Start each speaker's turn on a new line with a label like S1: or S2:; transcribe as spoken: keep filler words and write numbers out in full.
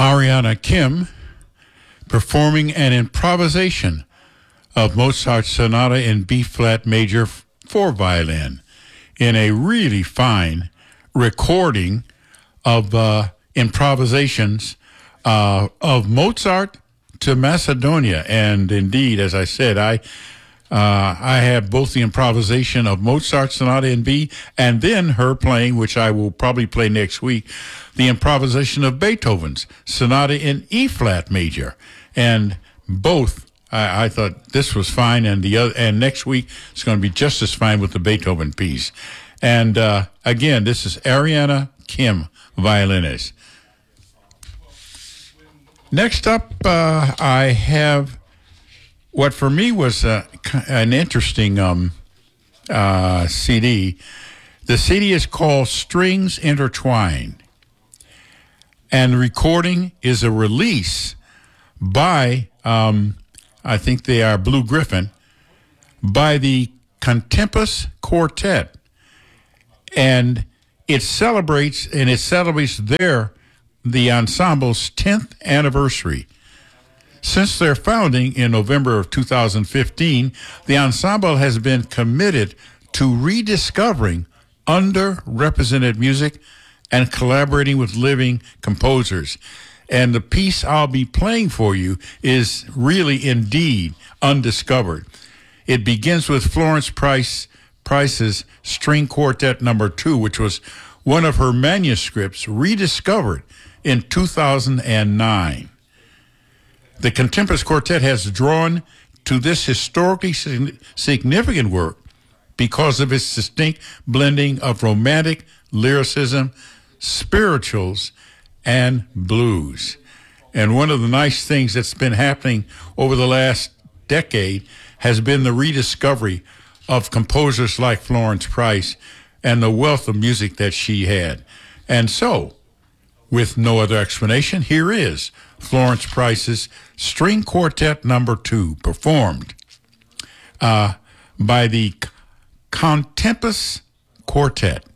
S1: Ariana Kim performing an improvisation of Mozart's Sonata in B-flat major for violin in a really fine recording of uh, improvisations uh, of Mozart to Macedonia. And indeed, as I said, I uh, I have both the improvisation of Mozart's Sonata in B and then her playing, which I will probably play next week, the improvisation of Beethoven's Sonata in E-flat major. And both, I, I thought this was fine, and the other, and next week it's going to be just as fine with the Beethoven piece. And uh, again, this is Ariana Kim, violinist. Next up, uh, I have what for me was uh, an interesting um, uh, C D. The C D is called Strings Intertwined, and the recording is a release by, um, I think they are Blue Griffin, by the Contempus Quartet. And it celebrates, and it celebrates their, the ensemble's tenth anniversary. Since their founding in November of two thousand fifteen, the ensemble has been committed to rediscovering underrepresented music and collaborating with living composers. And the piece I'll be playing for you is really indeed undiscovered. It begins with Florence Price Price's String Quartet Number Two, which was one of her manuscripts rediscovered in two thousand nine. The Contempus Quartet has drawn to this historically significant work because of its distinct blending of romantic lyricism, spirituals, and blues. And one of the nice things that's been happening over the last decade has been the rediscovery of composers like Florence Price and the wealth of music that she had. And so, with no other explanation, here is Florence Price's String Quartet Number Two, performed uh, by the Contempus Quartet.